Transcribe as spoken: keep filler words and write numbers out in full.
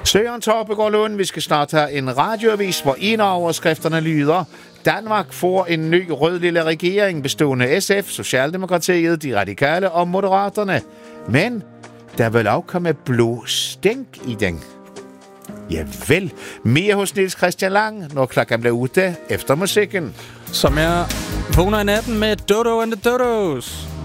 Søren Torpegaard Lund, vi skal snart have en radioavis, hvor en af overskrifterne lyder: Danmark får en ny rød-lille regering bestående af S F, Socialdemokratiet, De Radikale og Moderaterne. Men der vil også komme blå stænk i den. Ja vel, mere hos Niels Christian Lang, når klokken bliver ute efter musikken. Som er vågner i natten med Dodo and the Dodos.